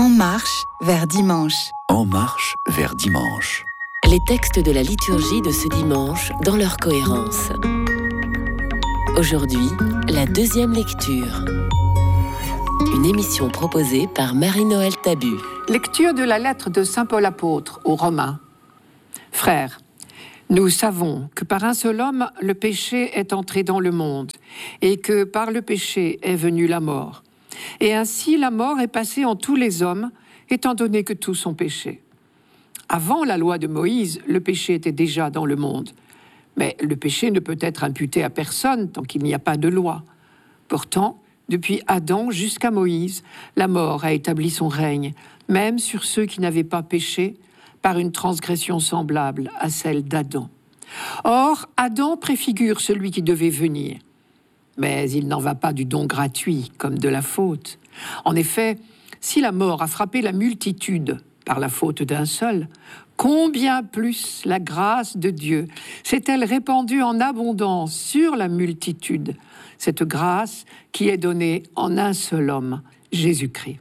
En marche vers dimanche. En marche vers dimanche. Les textes de la liturgie de ce dimanche dans leur cohérence. Aujourd'hui, la deuxième lecture. Une émission proposée par Marie-Noël Tabu. Lecture de la lettre de saint Paul apôtre aux Romains. Frères, nous savons que par un seul homme, le péché est entré dans le monde, et que par le péché est venue la mort. Et ainsi la mort est passée en tous les hommes, étant donné que tous ont péché. Avant la loi de Moïse, le péché était déjà dans le monde. Mais le péché ne peut être imputé à personne tant qu'il n'y a pas de loi. Pourtant, depuis Adam jusqu'à Moïse, la mort a établi son règne, même sur ceux qui n'avaient pas péché, par une transgression semblable à celle d'Adam. Or, Adam préfigure celui qui devait venir. Mais il n'en va pas du don gratuit, comme de la faute. En effet, si la mort a frappé la multitude par la faute d'un seul, combien plus la grâce de Dieu s'est-elle répandue en abondance sur la multitude, cette grâce qui est donnée en un seul homme, Jésus-Christ.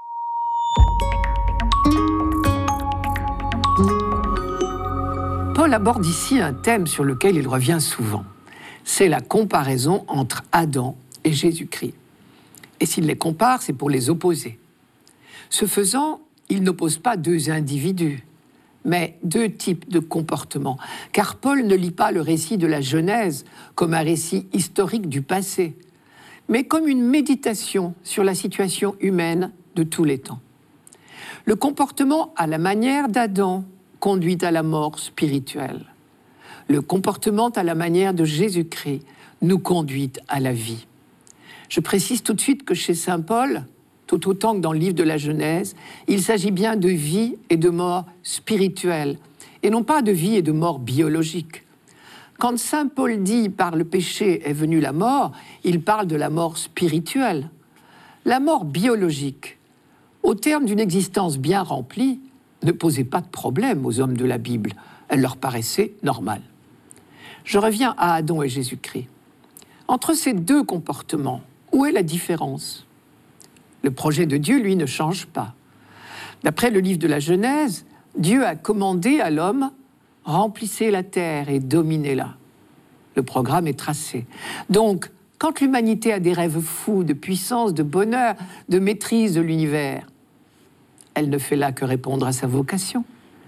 Paul aborde ici un thème sur lequel il revient souvent. C'est la comparaison entre Adam et Jésus-Christ. Et s'il les compare, c'est pour les opposer. Ce faisant, il n'oppose pas deux individus, mais deux types de comportements. Car Paul ne lit pas le récit de la Genèse comme un récit historique du passé, mais comme une méditation sur la situation humaine de tous les temps. Le comportement à la manière d'Adam conduit à la mort spirituelle. Le comportement à la manière de Jésus-Christ nous conduit à la vie. Je précise tout de suite que chez saint Paul, tout autant que dans le livre de la Genèse, il s'agit bien de vie et de mort spirituelle, et non pas de vie et de mort biologique. Quand saint Paul dit « par le péché est venue la mort », il parle de la mort spirituelle. La mort biologique, au terme d'une existence bien remplie, ne posait pas de problème aux hommes de la Bible. Elle leur paraissait normale. Je reviens à Adam et Jésus-Christ. Entre ces deux comportements, où est la différence ? Le projet de Dieu, lui, ne change pas. D'après le livre de la Genèse, Dieu a commandé à l'homme « remplissez la terre et dominez-la ». Le programme est tracé. Donc, quand l'humanité a des rêves fous de puissance, de bonheur, de maîtrise de l'univers, elle ne fait là que répondre à sa vocation.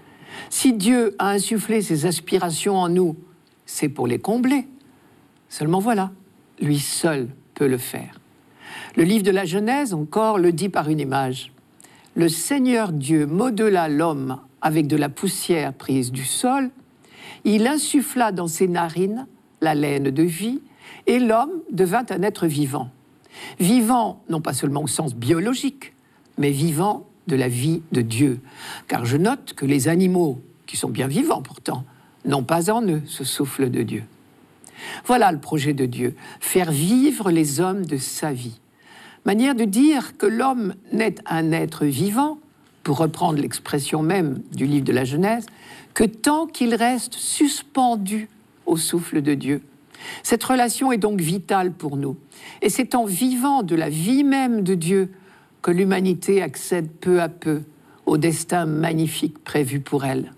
Si Dieu a insufflé ses aspirations en nous, c'est pour les combler. Seulement voilà, lui seul peut le faire. Le livre de la Genèse, encore, le dit par une image. Le Seigneur Dieu modela l'homme avec de la poussière prise du sol. Il insuffla dans ses narines l'haleine de vie et l'homme devint un être vivant. Vivant, non pas seulement au sens biologique, mais vivant de la vie de Dieu. Car je note que les animaux, qui sont bien vivants pourtant, n'ont pas en eux ce souffle de Dieu. Voilà le projet de Dieu, faire vivre les hommes de sa vie. Manière de dire que l'homme n'est un être vivant, pour reprendre l'expression même du livre de la Genèse, que tant qu'il reste suspendu au souffle de Dieu. Cette relation est donc vitale pour nous. Et c'est en vivant de la vie même de Dieu que l'humanité accède peu à peu au destin magnifique prévu pour elle.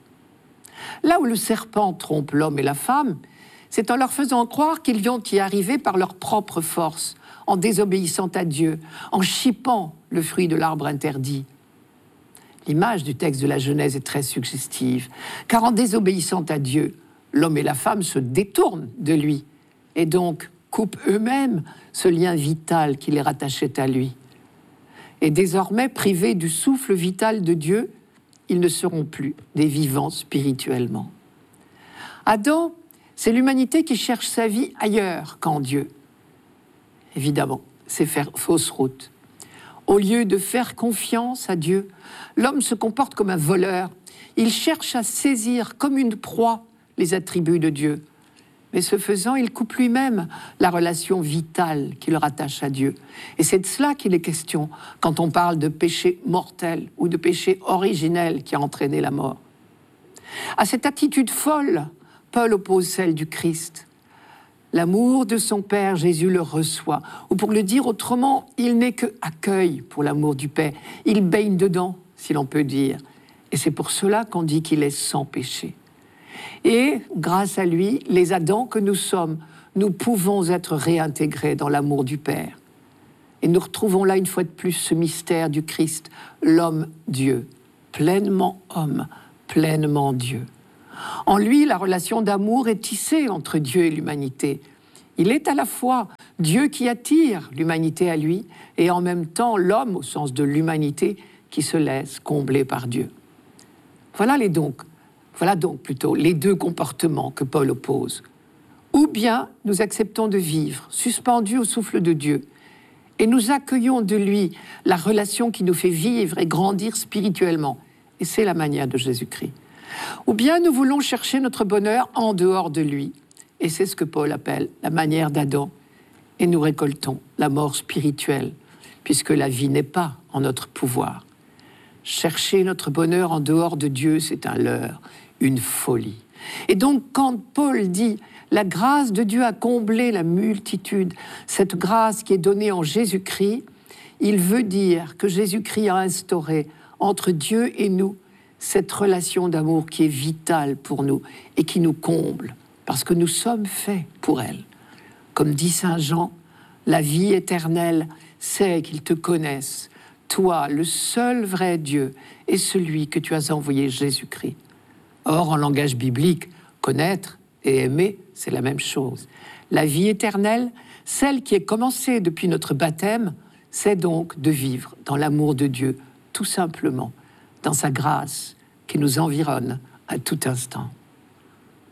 Là où le serpent trompe l'homme et la femme, c'est en leur faisant croire qu'ils vont y arriver par leur propre force, en désobéissant à Dieu, en chipant le fruit de l'arbre interdit. L'image du texte de la Genèse est très suggestive, car en désobéissant à Dieu, l'homme et la femme se détournent de lui, et donc coupent eux-mêmes ce lien vital qui les rattachait à lui. Et désormais, privés du souffle vital de Dieu, ils ne seront plus des vivants spirituellement. Adam, c'est l'humanité qui cherche sa vie ailleurs qu'en Dieu. Évidemment, c'est faire fausse route. Au lieu de faire confiance à Dieu, l'homme se comporte comme un voleur. Il cherche à saisir comme une proie les attributs de Dieu. Mais ce faisant, il coupe lui-même la relation vitale qui le rattache à Dieu. Et c'est de cela qu'il est question quand on parle de péché mortel ou de péché originel qui a entraîné la mort. À cette attitude folle, Paul oppose celle du Christ. L'amour de son Père, Jésus le reçoit. Ou pour le dire autrement, il n'est que accueil pour l'amour du Père. Il baigne dedans, si l'on peut dire. Et c'est pour cela qu'on dit qu'il est sans péché. Et grâce à lui, les Adams que nous sommes, nous pouvons être réintégrés dans l'amour du Père. Et nous retrouvons là une fois de plus ce mystère du Christ, l'homme-Dieu, pleinement homme, pleinement Dieu. En lui, la relation d'amour est tissée entre Dieu et l'humanité. Il est à la fois Dieu qui attire l'humanité à lui et en même temps l'homme, au sens de l'humanité, qui se laisse combler par Dieu. Voilà donc plutôt les deux comportements que Paul oppose. Ou bien nous acceptons de vivre, suspendus au souffle de Dieu, et nous accueillons de lui la relation qui nous fait vivre et grandir spirituellement. Et c'est la manière de Jésus-Christ. Ou bien nous voulons chercher notre bonheur en dehors de lui. Et c'est ce que Paul appelle la manière d'Adam. Et nous récoltons la mort spirituelle, puisque la vie n'est pas en notre pouvoir. Chercher notre bonheur en dehors de Dieu, c'est un leurre, une folie. Et donc, quand Paul dit « la grâce de Dieu a comblé la multitude », cette grâce qui est donnée en Jésus-Christ, il veut dire que Jésus-Christ a instauré entre Dieu et nous cette relation d'amour qui est vitale pour nous et qui nous comble, parce que nous sommes faits pour elle. Comme dit Saint Jean, la vie éternelle, c'est qu'ils te connaissent, toi, le seul vrai Dieu, et celui que tu as envoyé, Jésus-Christ. Or, en langage biblique, connaître et aimer, c'est la même chose. La vie éternelle, celle qui est commencée depuis notre baptême, c'est donc de vivre dans l'amour de Dieu, tout simplement, dans sa grâce qui nous environne à tout instant.